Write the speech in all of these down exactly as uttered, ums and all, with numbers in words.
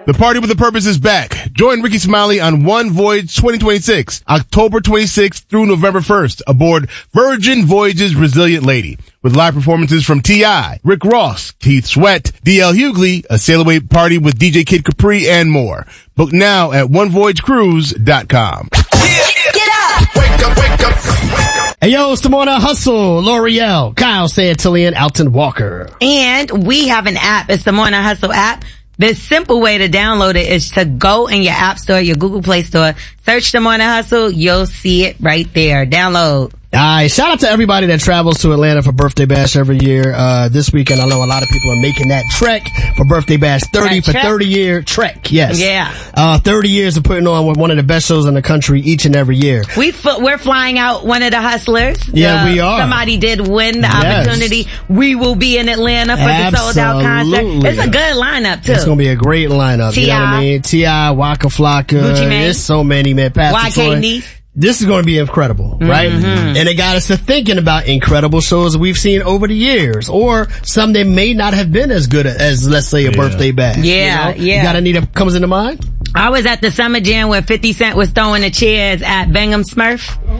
The Party with a Purpose is back. Join Ricky Smiley on One Voyage twenty twenty-six, October twenty-sixth through November first, aboard Virgin Voyage's Resilient Lady, with live performances from T I, Rick Ross, Keith Sweat, D L Hughley, a sail-away party with D J Kid Capri, and more. Book now at one voyage cruise dot com. Get up! Wake up, wake up, wake up. Hey yo, it's the Morning Hustle. L'Oreal, Kyle Santillan, Alton Walker. And we have an app. It's the Morning Hustle app. The simple way to download it is to go in your App Store, your Google Play Store, search the Morning Hustle. You'll see it right there. Download. All right, shout out to everybody that travels to Atlanta for Birthday Bash every year. Uh, this weekend, I know a lot of people are making that trek for Birthday Bash. thirty That for trek? thirty year trek, yes. Yeah. Uh, thirty years of putting on one of the best shows in the country each and every year. We f- we're flying out one of the hustlers. Yeah, Uh, we are. Somebody did win the Yes. opportunity. We will be in Atlanta for the sold out concert. Absolutely. It's a good lineup too. It's gonna be a great lineup. You know what I T I mean? T I, Waka Flocka. Gucci Mane. There's so many, man. Pastor Y K Troy. Niece. This is going to be incredible, right? Mm-hmm. And it got us to thinking about incredible shows we've seen over the years, or some that may not have been as good as, let's say, a Yeah. Birthday Bash. Yeah, you know? yeah. You got any that comes into mind? I was at the Summer Jam where fifty Cent was throwing the chairs at Bingham Smurf.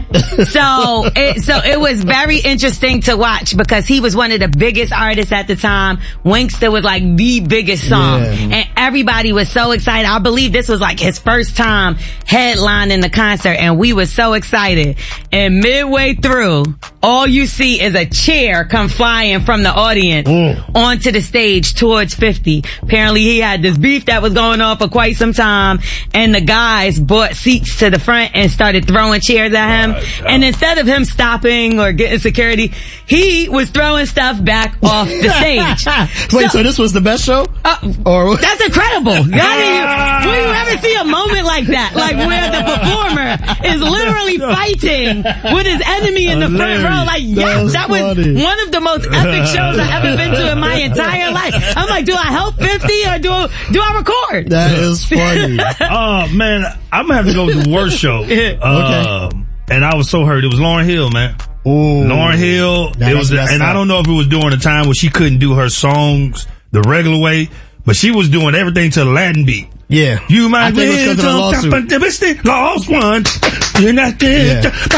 so, it, so it was very interesting to watch because he was one of the biggest artists at the time. Winkster was like the biggest song. Yeah. And everybody was so excited. I believe this was like his first time headlining the concert and we were so excited. And midway through, all you see is a chair come flying from the audience Mm. onto the stage towards fifty. Apparently he had this beef that was going on for quite some time. And the guys brought seats to the front and started throwing chairs at him. And instead of him stopping or getting security, he was throwing stuff back off the stage. Wait, so, so this was the best show? Uh, or that's incredible. I mean, will you ever see a moment like that? Like where the performer is literally fighting with his enemy in the front row. Like, yes, that was funny. one of the most epic shows I've ever been to in my entire life. I'm like, do I help fifty or do, do I record? That is funny. Oh, man, I'm gonna have to go with the worst show. Okay. Uh, and I was so hurt. It was Lauryn Hill, man. Ooh. Lauryn Hill. That it was, messed and up. I don't know if it was during the time when she couldn't do her songs the regular way, but she was doing everything to the Latin beat. Yeah. You might I think it was because of the lawsuit. Lost one. You're not there.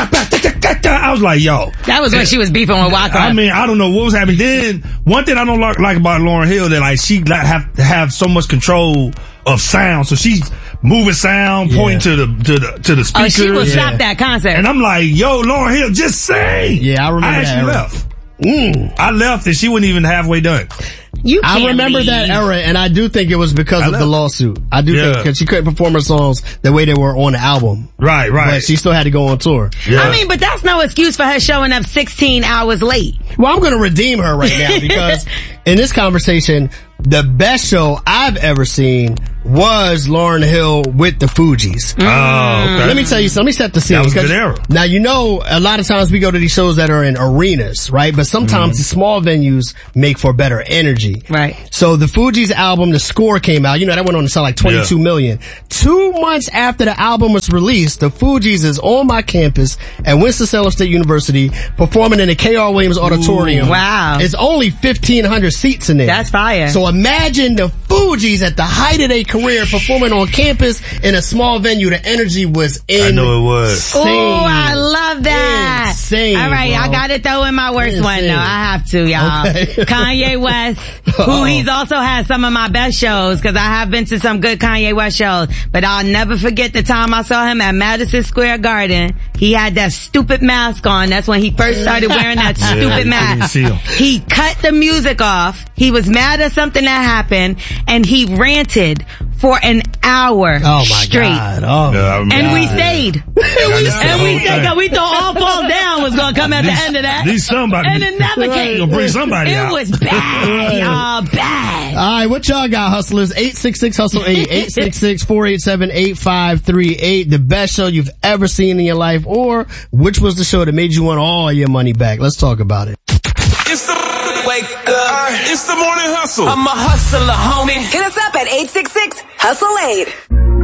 I was like, yo. That was when she was beefing with Waka. I mean, I don't know what was happening. Then, one thing I don't like, like about Lauryn Hill, that like she like, have to have so much control of sound. So she's moving sound, Yeah. pointing to the, to the, to the speaker. Oh, she will Yeah. stop that concert. And I'm like, yo, Lauryn Hill, just sing. Yeah, I remember I that actually era. left. Mm. I left and she wasn't even halfway done. You can't I remember leave. that era, and I do think it was because I of know. the lawsuit. I do Yeah. think because she couldn't perform her songs the way they were on the album. Right, right. But she still had to go on tour. Yeah. I mean, but that's no excuse for her showing up sixteen hours late. Well, I'm going to redeem her right now because in this conversation, the best show I've ever seen was Lauryn Hill with the Fugees. Oh, okay. Let me tell you something. Let me set the scene. That was a because- good era. Now, you know, a lot of times we go to these shows that are in arenas, right? But sometimes Mm-hmm. the small venues make for better energy. Right. So the Fugees album, The Score, came out. You know, that went on to sell like twenty-two Yeah. million. Two months after the album was released, the Fugees is on my campus at Winston-Salem State University performing in the K R Williams Auditorium. Ooh, wow. It's only fifteen hundred seats in there. That's fire. So imagine the Fugees at the height of their career performing on campus in a small venue. The energy was insane. I know it was. Oh, I love that. Insane, All right, bro. I gotta throw in my worst one Insane. though. I have to, y'all. Okay. Kanye West, who Uh-oh. he's also had some of my best shows because I have been to some good Kanye West shows. But I'll never forget the time I saw him at Madison Square Garden. He had that stupid mask on. That's when he first started wearing that Yeah, stupid I didn't mask. see him. He cut the music off. He was mad at something that happened and he ranted for an hour Oh my straight. God. Oh Yeah, I my remember. And we God. stayed. and we, and we stayed, 'cause we thought All Falls Down was gonna come at the end of that. These somebody. And it never came. Gonna bring somebody It out. was bad, y'all, bad. All right, what y'all got, hustlers? eight six six hustle eight, eight six six, four eight seven, eight five three eight. The best show you've ever seen in your life, or which was the show that made you want all your money back? Let's talk about it. It's the wake up. It's the morning hustle. I'm a hustler, homie. Hit us up at eight six six hustle eight.